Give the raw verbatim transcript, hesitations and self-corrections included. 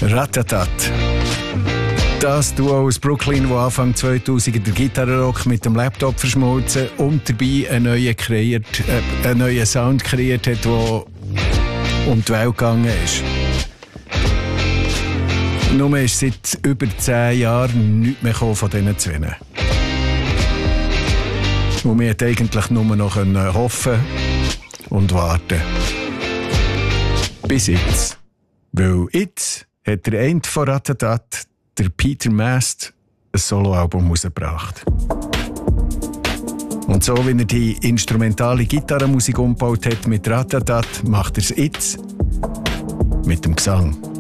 Ratatat. Das Duo aus Brooklyn, das Anfang zweitausend der Gitarrenrock mit dem Laptop verschmolzen und dabei einen neuen, kreiert, äh, einen neuen Sound kreiert hat, der um die Welt gegangen ist. Nur ist seit über zehn Jahren nichts mehr von diesen Zwillen. Und wir hätten eigentlich nur noch hoffen und warten. Bis jetzt. Weil jetzt hat der eine von Ratatat, der Peter Mast, ein Soloalbum herausgebracht. Und so, wie er die instrumentale Gitarrenmusik umgebaut hat mit Ratatat, macht er es jetzt mit dem Gesang.